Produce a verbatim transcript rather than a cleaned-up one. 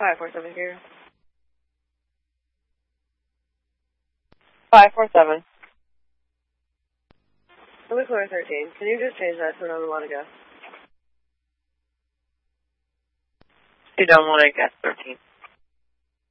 five four seven here. five four seven. Let me clear thirteen. Can you just change that to another one again? You don't want to get thirteen.